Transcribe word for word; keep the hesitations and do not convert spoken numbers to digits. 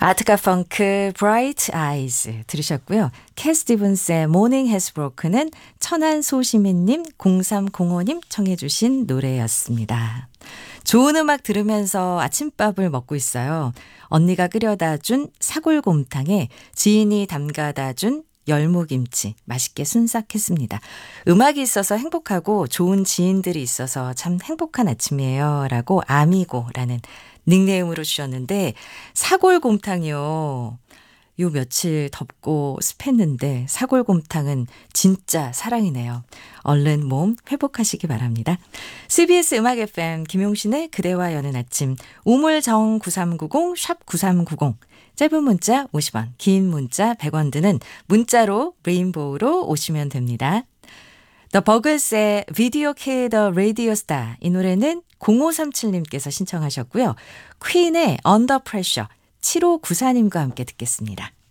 아트가 펑크 Bright Eyes 들으셨고요. 캐 스티븐스의 Morning Has Broken은 천안소시민님, 공삼공오님 청해 주신 노래였습니다. 좋은 음악 들으면서 아침밥을 먹고 있어요. 언니가 끓여다 준 사골곰탕에 지인이 담가다 준 열무김치 맛있게 순삭했습니다. 음악이 있어서 행복하고 좋은 지인들이 있어서 참 행복한 아침이에요. 라고 아미고라는 닉네임으로 주셨는데 사골곰탕이요. 요 며칠 덥고 습했는데 사골곰탕은 진짜 사랑이네요. 얼른 몸 회복하시기 바랍니다. 씨비에스 음악 에프엠 김용신의 그대와 여는 아침 우물정 구삼구공 샵 구삼구공 짧은 문자 오십 원 긴 문자 백 원 드는 문자로 레인보우로 오시면 됩니다. The Bugles의 Video Kid the Radio Star 이 노래는 공오삼칠님께서 신청하셨고요. 퀸의 Under Pressure 칠오구사님과 함께 듣겠습니다.